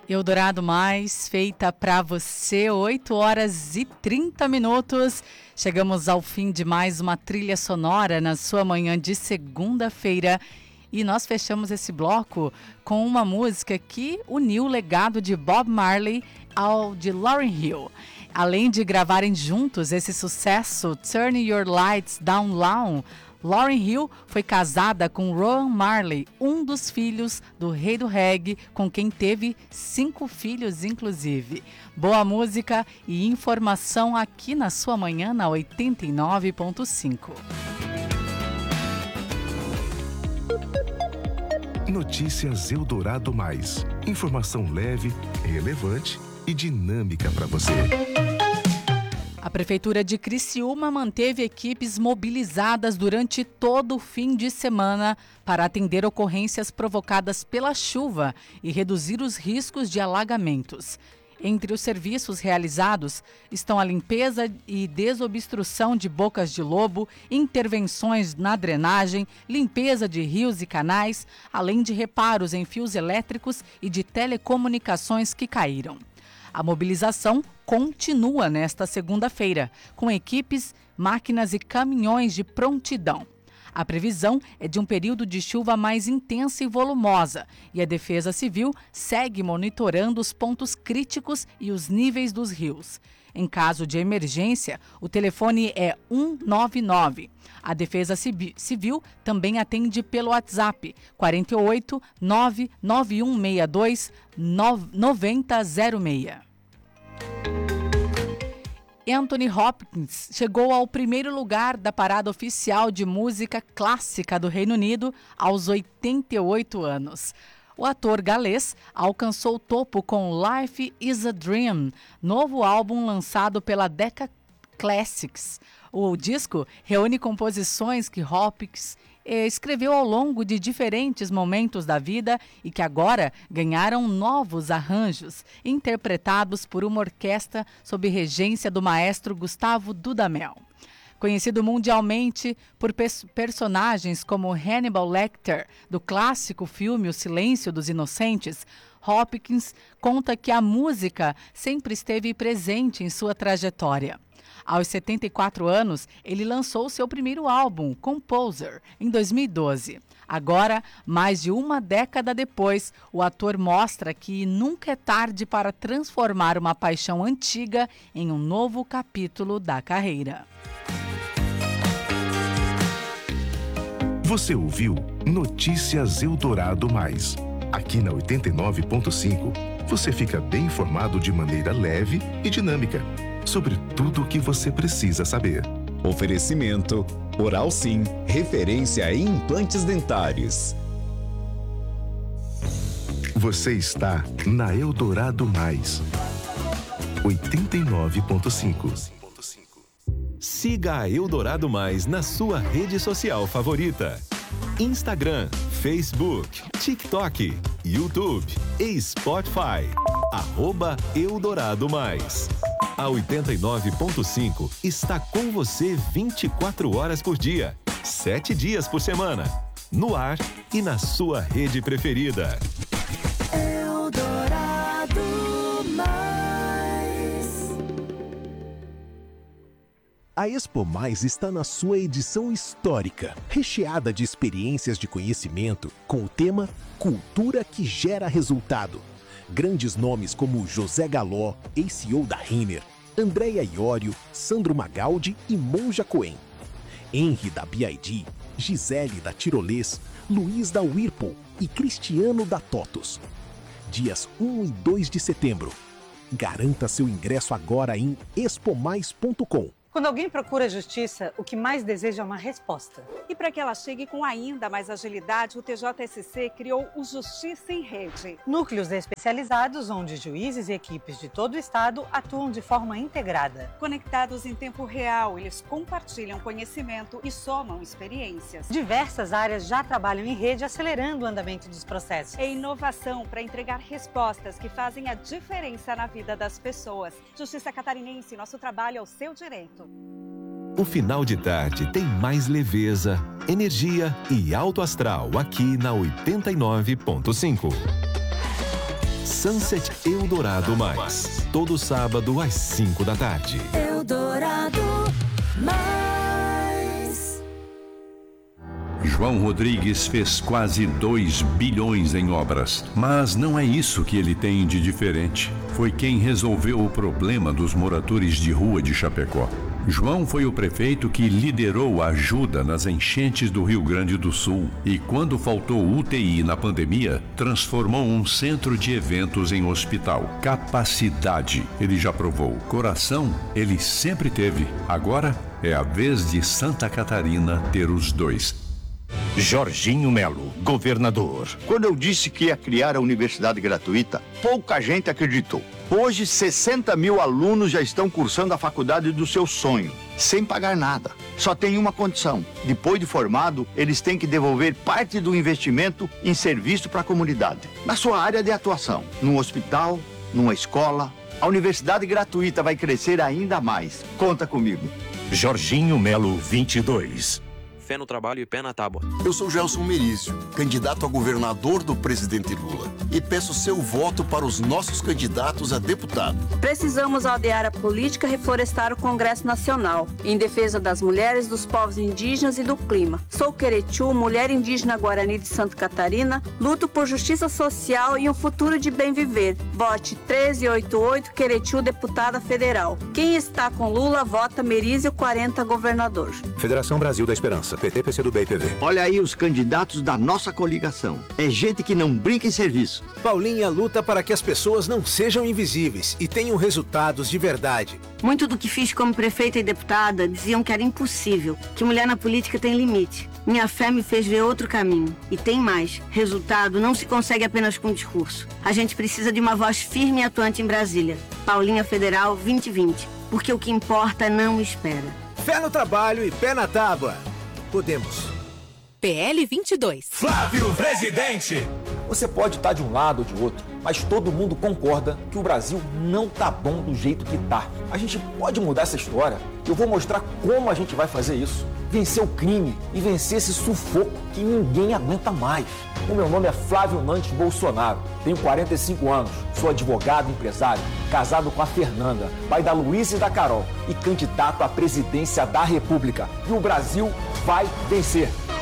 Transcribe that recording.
Eldorado Mais, feita para você, 8h30. Chegamos ao fim de mais uma trilha sonora na sua manhã de segunda-feira. E nós fechamos esse bloco com uma música que uniu o legado de Bob Marley ao de Lauryn Hill. Além de gravarem juntos esse sucesso, Turn Your Lights Down Low, Lauryn Hill foi casada com Ron Marley, um dos filhos do rei do reggae, com quem teve 5 filhos, inclusive. Boa música e informação aqui na sua manhã na 89.5. Notícias Eldorado Mais. Informação leve, relevante e dinâmica para você. A Prefeitura de Criciúma manteve equipes mobilizadas durante todo o fim de semana para atender ocorrências provocadas pela chuva e reduzir os riscos de alagamentos. Entre os serviços realizados estão a limpeza e desobstrução de bocas de lobo, intervenções na drenagem, limpeza de rios e canais, além de reparos em fios elétricos e de telecomunicações que caíram. A mobilização continua nesta segunda-feira, com equipes, máquinas e caminhões de prontidão. A previsão é de um período de chuva mais intensa e volumosa, e a Defesa Civil segue monitorando os pontos críticos e os níveis dos rios. Em caso de emergência, o telefone é 199. A Defesa Civil também atende pelo WhatsApp 48 99162 9006. Anthony Hopkins chegou ao primeiro lugar da parada oficial de música clássica do Reino Unido aos 88 anos. O ator galês alcançou o topo com Life is a Dream, novo álbum lançado pela Decca Classics. O disco reúne composições que Hopkins escreveu ao longo de diferentes momentos da vida e que agora ganharam novos arranjos, interpretados por uma orquestra sob regência do maestro Gustavo Dudamel. Conhecido mundialmente por personagens como Hannibal Lecter, do clássico filme O Silêncio dos Inocentes, Hopkins conta que a música sempre esteve presente em sua trajetória. Aos 74 anos, ele lançou seu primeiro álbum, Composer, em 2012. Agora, mais de uma década depois, o ator mostra que nunca é tarde para transformar uma paixão antiga em um novo capítulo da carreira. Você ouviu Notícias Eldorado Mais. Aqui na 89.5, você fica bem informado de maneira leve e dinâmica sobre tudo o que você precisa saber. Oferecimento Oral Sim, referência em implantes dentários. Você está na Eldorado Mais. 89.5. Siga a Eldorado Mais na sua rede social favorita: Instagram, Facebook, TikTok, YouTube e Spotify. @Eldorado Mais. A 89.5 está com você 24 horas por dia, 7 dias por semana, no ar e na sua rede preferida. Eldorado Mais. A Expo Mais está na sua edição histórica, recheada de experiências de conhecimento com o tema Cultura que Gera Resultado. Grandes nomes como José Galó, ex-CEO da Renner, Andréa Iorio, Sandro Magaldi e Monja Cohen. Henry da BID, Gisele da Tirolês, Luiz da Whirlpool e Cristiano da TOTUS. Dias 1 e 2 de setembro. Garanta seu ingresso agora em expomais.com. Quando alguém procura justiça, o que mais deseja é uma resposta. E para que ela chegue com ainda mais agilidade, o TJSC criou o Justiça em Rede. Núcleos especializados onde juízes e equipes de todo o estado atuam de forma integrada. Conectados em tempo real, eles compartilham conhecimento e somam experiências. Diversas áreas já trabalham em rede, acelerando o andamento dos processos. É inovação para entregar respostas que fazem a diferença na vida das pessoas. Justiça Catarinense, nosso trabalho é o seu direito. O final de tarde tem mais leveza, energia e alto astral aqui na 89.5. Sunset Eldorado Mais. Todo sábado às 5 da tarde. Eldorado Mais. João Rodrigues fez quase 2 bilhões em obras, mas não é isso que ele tem de diferente. Foi quem resolveu o problema dos moradores de rua de Chapecó. João foi o prefeito que liderou a ajuda nas enchentes do Rio Grande do Sul e, quando faltou UTI na pandemia, transformou um centro de eventos em hospital. Capacidade, ele já provou. Coração, ele sempre teve. Agora é a vez de Santa Catarina ter os dois. Jorginho Melo, governador. Quando eu disse que ia criar a universidade gratuita, pouca gente acreditou. Hoje, 60 mil alunos já estão cursando a faculdade do seu sonho, sem pagar nada. Só tem uma condição: depois de formado, eles têm que devolver parte do investimento em serviço para a comunidade. Na sua área de atuação, num hospital, numa escola, a universidade gratuita vai crescer ainda mais. Conta comigo. Jorginho Melo, 22. Fé no trabalho e pé na tábua. Eu sou Gelson Merizio, candidato a governador do presidente Lula. E peço seu voto para os nossos candidatos a deputado. Precisamos aldear a política e reflorestar o Congresso Nacional, em defesa das mulheres, dos povos indígenas e do clima. Sou Queretiu, mulher indígena Guarani de Santa Catarina, luto por justiça social e um futuro de bem viver. Vote 1388 Queretiu, deputada federal. Quem está com Lula, vota Merizio 40, governador. Federação Brasil da Esperança. PT, PCdoB e PV. Olha aí os candidatos da nossa coligação. É gente que não brinca em serviço. Paulinha luta para que as pessoas não sejam invisíveis e tenham resultados de verdade. Muito do que fiz como prefeita e deputada diziam que era impossível, que mulher na política tem limite. Minha fé me fez ver outro caminho. E tem mais. Resultado não se consegue apenas com discurso. A gente precisa de uma voz firme e atuante em Brasília. Paulinha Federal 2020. Porque o que importa não espera. Fé no trabalho e pé na tábua. Podemos. PL 22. Flávio Presidente. Você pode estar de um lado ou de outro, mas todo mundo concorda que o Brasil não tá bom do jeito que tá. A gente pode mudar essa história. Eu vou mostrar como a gente vai fazer isso. Vencer o crime e vencer esse sufoco que ninguém aguenta mais. O meu nome é Flávio Nantes Bolsonaro. Tenho 45 anos, sou advogado e empresário, casado com a Fernanda, pai da Luísa e da Carol e candidato à presidência da República. E o Brasil vai vencer.